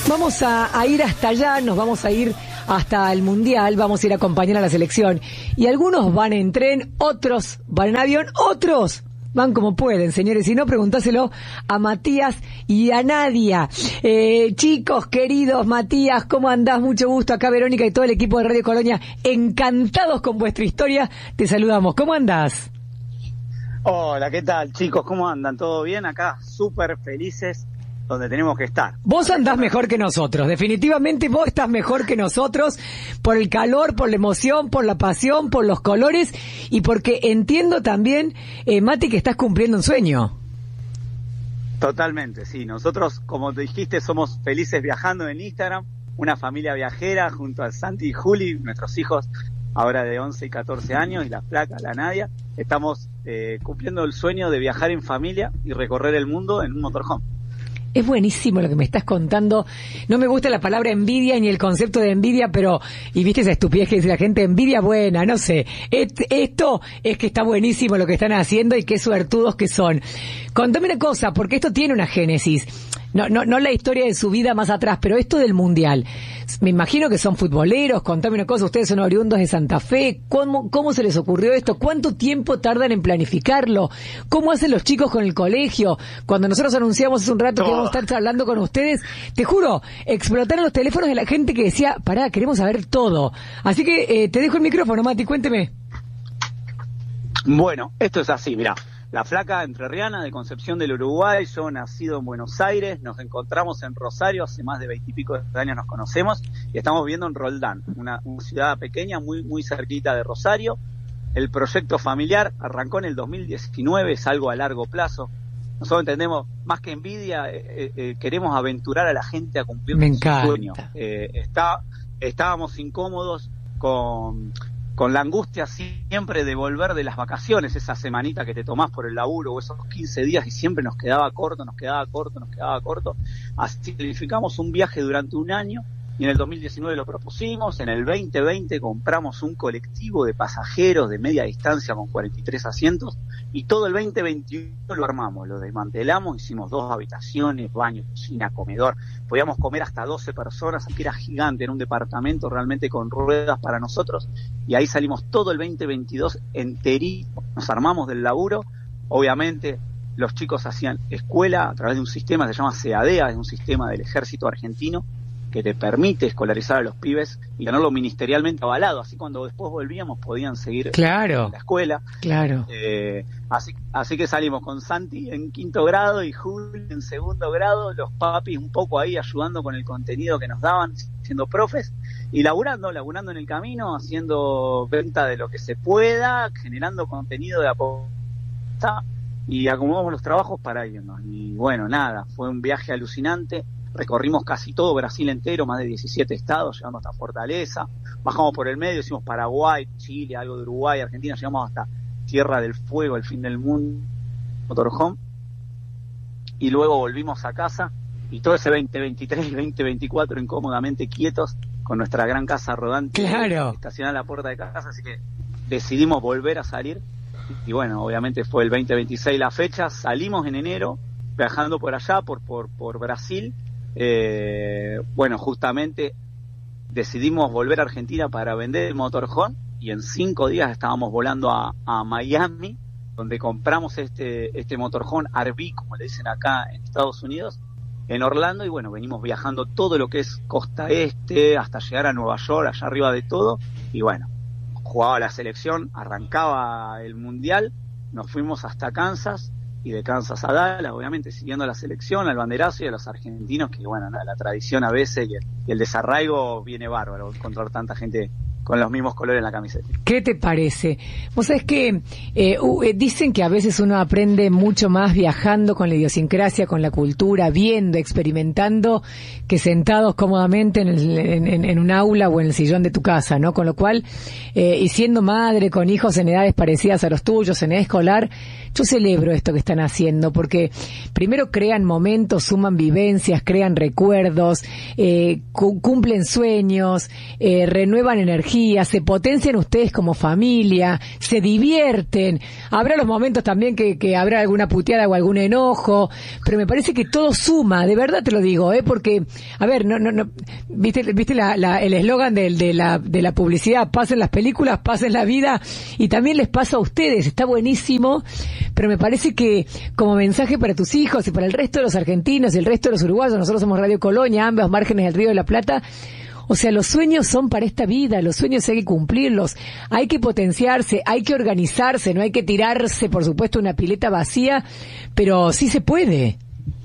Vamos a ir hasta allá, nos vamos a ir hasta el Mundial, vamos a ir a acompañar a la selección. Y algunos van en tren, otros van en avión, otros van como pueden, señores. Si no, preguntáselo a Matías y a Nadia. Chicos, queridos, Matías, ¿cómo andás? Mucho gusto. Acá Verónica y todo el equipo de Radio Colonia, encantados con vuestra historia. Te saludamos. ¿Cómo andás? Hola, ¿qué tal, chicos? ¿Cómo andan? ¿Todo bien? Acá súper felices, donde tenemos que estar. Vos andás mejor que nosotros, definitivamente vos estás mejor que nosotros, por el calor, por la emoción, por la pasión, por los colores, y porque entiendo también, Mati, que estás cumpliendo un sueño. Totalmente, sí. Nosotros, como te dijiste, somos felices viajando en Instagram, una familia viajera junto a Santi y Juli, nuestros hijos, ahora de 11 y 14 años, y la flaca, la Nadia. Estamos cumpliendo el sueño de viajar en familia y recorrer el mundo en un motorhome. Es buenísimo lo que me estás contando. No me gusta la palabra envidia ni el concepto de envidia, pero, y viste esa estupidez que dice la gente, envidia buena, no sé. Esto es que está buenísimo lo que están haciendo y qué suertudos que son. Contame una cosa, porque esto tiene una génesis. No la historia de su vida más atrás, pero esto del Mundial. Me imagino que son futboleros. Contame una cosa, ustedes son oriundos de Santa Fe. ¿Cómo se les ocurrió esto? ¿Cuánto tiempo tardan en planificarlo? ¿Cómo hacen los chicos con el colegio? Cuando nosotros anunciamos hace un rato que vamos a estar hablando con ustedes, te juro, explotaron los teléfonos de la gente que decía, pará, queremos saber todo. Así que te dejo el micrófono, Mati, cuénteme. Bueno, esto es así, mirá. La flaca entrerriana de Concepción del Uruguay, yo nacido en Buenos Aires, nos encontramos en Rosario, hace más de 20 y pico de años nos conocemos, y estamos viviendo en Roldán, una ciudad pequeña, muy cerquita de Rosario. El proyecto familiar arrancó en el 2019, es algo a largo plazo. Nosotros entendemos, más que envidia, queremos aventurar a la gente a cumplir su sueño. Estábamos incómodos con la angustia siempre de volver de las vacaciones, esa semanita que te tomás por el laburo o esos 15 días, y siempre nos quedaba corto. Así que planificamos un viaje durante un año y en el 2019 lo propusimos. En el 2020 compramos un colectivo de pasajeros de media distancia con 43 asientos y todo el 2021 lo armamos, lo desmantelamos, hicimos 2 habitaciones, baño, cocina, comedor. Podíamos comer hasta 12 personas, que era gigante, era un departamento realmente con ruedas para nosotros, y ahí salimos todo el 2022 enterito, nos armamos del laburo. Obviamente los chicos hacían escuela a través de un sistema que se llama CEADEA, es un sistema del ejército argentino que te permite escolarizar a los pibes y tenerlo ministerialmente avalado, así cuando después volvíamos podían seguir en la escuela. Claro. Así que salimos con Santi en 5º grado y Juli en 2º grado, los papis un poco ahí ayudando con el contenido que nos daban, siendo profes, y laburando en el camino, haciendo venta de lo que se pueda, generando contenido de aposta, y acomodamos los trabajos para irnos. Y bueno, nada, fue un viaje alucinante. Recorrimos casi todo Brasil entero, más de 17 estados, llegamos hasta Fortaleza, bajamos por el medio, hicimos Paraguay, Chile, algo de Uruguay, Argentina, llegamos hasta Tierra del Fuego, el fin del mundo, motorhome, y luego volvimos a casa, y todo ese 2023 y 2024 incómodamente quietos, con nuestra gran casa rodante, estacionada a la puerta de casa, así que decidimos volver a salir, y bueno, obviamente fue el 2026 la fecha, salimos en enero, viajando por allá, por Brasil. Bueno, justamente decidimos volver a Argentina para vender el motorhome, y en 5 días estábamos volando a Miami, donde compramos este motorhome RV, como le dicen acá en Estados Unidos, en Orlando, y bueno, venimos viajando todo lo que es costa este, hasta llegar a Nueva York, allá arriba de todo, y bueno, jugaba la selección, arrancaba el Mundial, nos fuimos hasta Kansas, y de Kansas a Dallas, obviamente siguiendo la selección, al banderazo y a los argentinos, que bueno, la tradición a veces y el desarraigo viene bárbaro encontrar tanta gente con los mismos colores en la camiseta. ¿Qué te parece? Vos sabés que dicen que a veces uno aprende mucho más viajando con la idiosincrasia, con la cultura, viendo, experimentando, que sentados cómodamente en un aula o en el sillón de tu casa, ¿no? Con lo cual, y siendo madre con hijos en edades parecidas a los tuyos, en edad escolar, yo celebro esto que están haciendo, porque primero crean momentos, suman vivencias, crean recuerdos, cumplen sueños, renuevan energía, energía, se potencian ustedes como familia, se divierten. Habrá los momentos también que habrá alguna puteada o algún enojo, pero me parece que todo suma, de verdad te lo digo, porque, a ver, no, viste el eslogan de la publicidad, pasen las películas, pasen la vida, y también les pasa a ustedes, está buenísimo, pero me parece que como mensaje para tus hijos y para el resto de los argentinos y el resto de los uruguayos, nosotros somos Radio Colonia, ambos márgenes del Río de la Plata. O sea, los sueños son para esta vida, los sueños hay que cumplirlos, hay que potenciarse, hay que organizarse, no hay que tirarse, por supuesto, una pileta vacía, pero sí se puede.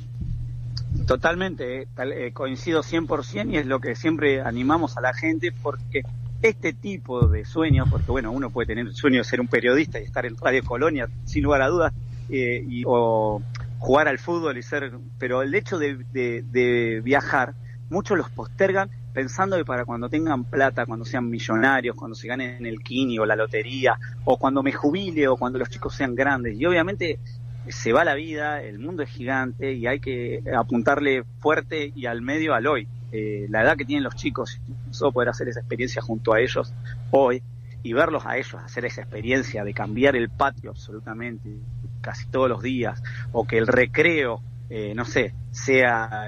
Totalmente, coincido 100% y es lo que siempre animamos a la gente, porque este tipo de sueños, porque bueno, uno puede tener el sueño de ser un periodista y estar en Radio Colonia, sin lugar a dudas, o jugar al fútbol pero el hecho de viajar, muchos los postergan pensando que para cuando tengan plata, cuando sean millonarios, cuando se ganen el Kini o la lotería, o cuando me jubile, o cuando los chicos sean grandes. Y obviamente se va la vida, el mundo es gigante y hay que apuntarle fuerte y al medio al hoy. La edad que tienen los chicos, nosotros poder hacer esa experiencia junto a ellos hoy y verlos a ellos hacer esa experiencia de cambiar el patio absolutamente casi todos los días, o que el recreo no sé, sea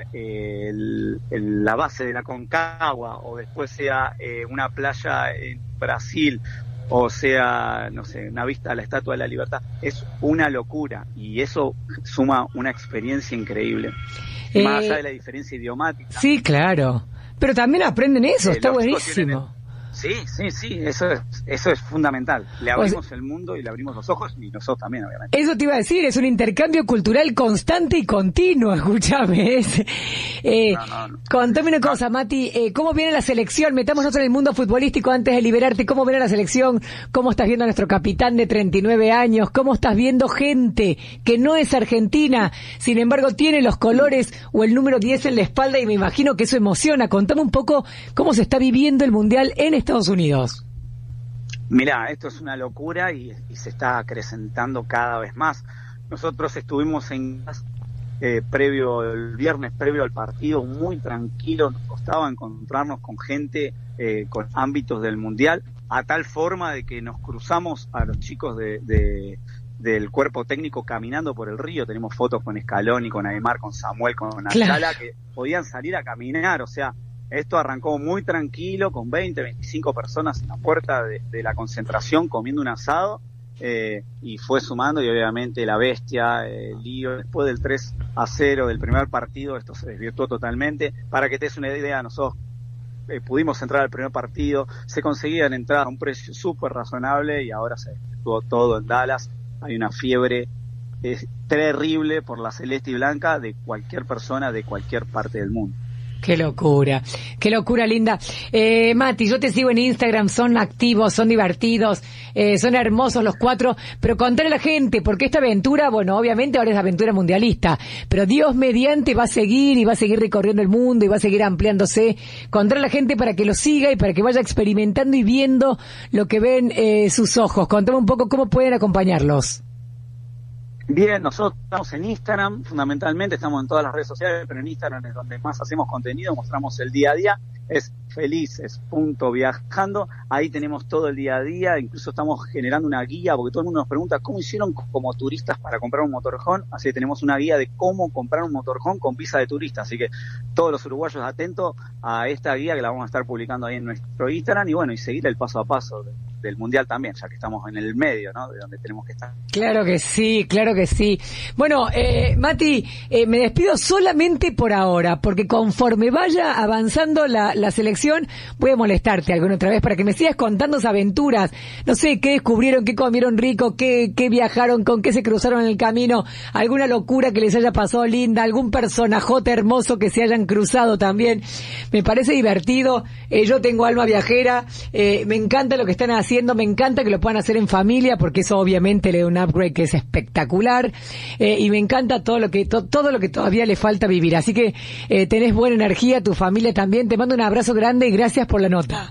la base de la Concagua, o después sea una playa en Brasil, o sea, no sé, una vista a la Estatua de la Libertad, es una locura, y eso suma una experiencia increíble. Más allá de la diferencia idiomática. Sí, claro. Pero también aprenden eso, está buenísimo. Sí, eso es fundamental. Le abrimos el mundo y le abrimos los ojos, y nosotros también, obviamente. Eso te iba a decir, es un intercambio cultural constante y continuo, escúchame. No. Contame una cosa, Mati, ¿cómo viene la selección? Metámonos en el mundo futbolístico antes de liberarte. ¿Cómo viene la selección? ¿Cómo estás viendo a nuestro capitán de 39 años? ¿Cómo estás viendo gente que no es argentina, sin embargo tiene los colores o el número 10 en la espalda, y me imagino que eso emociona? Contame un poco cómo se está viviendo el Mundial en Estados Unidos. Mirá, esto es una locura y se está acrecentando cada vez más. Nosotros estuvimos el viernes previo al partido muy tranquilo, nos costaba encontrarnos con gente con ámbitos del Mundial, a tal forma de que nos cruzamos a los chicos del cuerpo técnico caminando por el río. Tenemos fotos con Scaloni, con Aymar, con Samuel, con Ayala, que podían salir a caminar. O sea, esto arrancó muy tranquilo, con 20, 25 personas en la puerta de la concentración comiendo un asado, y fue sumando, y obviamente la bestia, el lío, después del 3-0 del primer partido, esto se desvirtuó totalmente. Para que te des una idea, nosotros pudimos entrar al primer partido, se conseguían entradas a un precio súper razonable, y ahora se desvirtuó todo en Dallas. Hay una fiebre terrible por la celeste y blanca de cualquier persona de cualquier parte del mundo. Qué locura linda. Mati, yo te sigo en Instagram, son activos, son divertidos, son hermosos los cuatro, pero contale a la gente, porque esta aventura, bueno, obviamente ahora es aventura mundialista, pero Dios mediante va a seguir, y va a seguir recorriendo el mundo, y va a seguir ampliándose. Contale a la gente para que lo siga y para que vaya experimentando y viendo lo que ven sus ojos. Contame un poco cómo pueden acompañarlos. Bien, nosotros estamos en Instagram, fundamentalmente estamos en todas las redes sociales, pero en Instagram es donde más hacemos contenido, mostramos el día a día, es felices.viajando, ahí tenemos todo el día a día, incluso estamos generando una guía, porque todo el mundo nos pregunta cómo hicieron como turistas para comprar un motorhome, así que tenemos una guía de cómo comprar un motorhome con visa de turista, así que todos los uruguayos atentos a esta guía, que la vamos a estar publicando ahí en nuestro Instagram, y bueno, y seguir el paso a paso del Mundial también, ya que estamos en el medio, ¿no?, de donde tenemos que estar. Claro que sí. Bueno, Mati, me despido solamente por ahora, porque conforme vaya avanzando la selección, voy a molestarte alguna otra vez para que me sigas contando esas aventuras. No sé, qué descubrieron, qué comieron rico, qué viajaron, con qué se cruzaron en el camino, alguna locura que les haya pasado linda, algún personajote hermoso que se hayan cruzado también. Me parece divertido, yo tengo alma viajera, me encanta lo que están haciendo, me encanta que lo puedan hacer en familia, porque eso obviamente le da un upgrade que es espectacular, y me encanta todo lo que todavía le falta vivir. Así que tenés buena energía, tu familia también. Te mando un abrazo grande y gracias por la nota.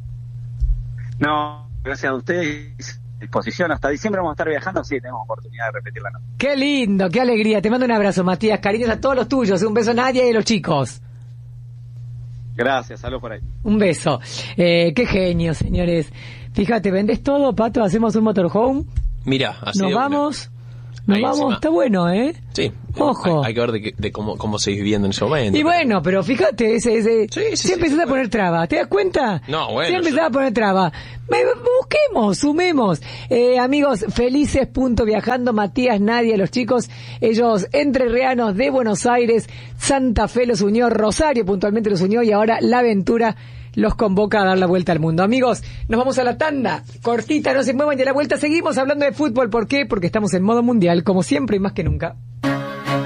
No, gracias a ustedes. Disposición, hasta diciembre vamos a estar viajando, así que tenemos oportunidad de repetir la nota. Qué lindo, qué alegría. Te mando un abrazo, Matías. Cariños a todos los tuyos. Un beso a Nadia y a los chicos. Gracias, saludos por ahí. Un beso. Qué genio, señores. Fíjate, ¿vendés todo, Pato? ¿Hacemos un motorhome? Mira, así Nos vamos. Nos ahí vamos, encima. está bueno, ¿eh? Sí. Ojo. Hay que ver de cómo seguís viviendo en ese momento. Y bueno, pero fíjate, si empezás a poner trabas, ¿te das cuenta? No, bueno. Si empezás a poner trabas. Busquemos, sumemos. Amigos, felices.viajando, Matías, Nadia, los chicos, ellos entrerrianos de Buenos Aires, Santa Fe los unió, Rosario puntualmente los unió y ahora La Aventura los convoca a dar la vuelta al mundo. Amigos, nos vamos a la tanda, cortita, no se muevan y a la vuelta seguimos hablando de fútbol. ¿Por qué? Porque estamos en modo mundial, como siempre y más que nunca.